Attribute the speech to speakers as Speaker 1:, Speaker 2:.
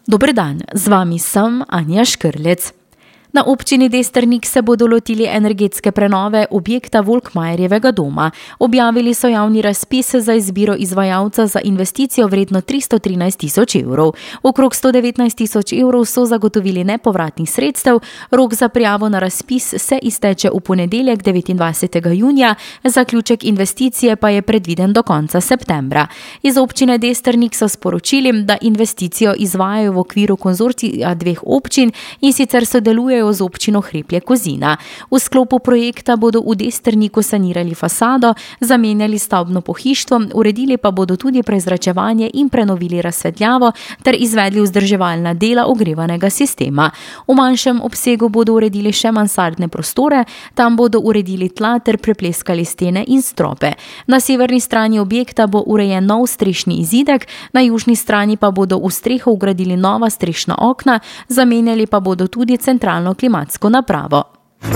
Speaker 1: Dober dan, z vami sem Anja Škrlec. Na občini Destrnik se bodo lotili energetske prenove objekta Volkmajerjevega doma. Objavili so javni razpis za izbiro izvajalca za investicijo vredno 313 tisoč evrov. Okrog 119 tisoč evrov so zagotovili nepovratnih sredstev. Rok za prijavo na razpis se izteče v ponedeljek 29. junija, zaključek investicije pa je predviden do konca septembra. Iz občine Destrnik so sporočili, da investicijo izvajajo v okviru konzorcija dveh občin in sicer sodelujejo z občino Hreplje-Kozina. V sklopu projekta bodo v Destrniku sanirali fasado, zamenjali stavbno pohištvo, uredili pa bodo tudi prezračevanje in prenovili razsvetljavo ter izvedli vzdrževalna dela ogrevanega sistema. V manjšem obsegu bodo uredili še mansardne prostore, tam bodo uredili tla ter prepleskali stene in strope. Na severni strani objekta bo urejen nov strešni izidek, na južni strani pa bodo v streho vgradili nova strešna okna, zamenjali pa bodo tudi centralno klimatsko napravo.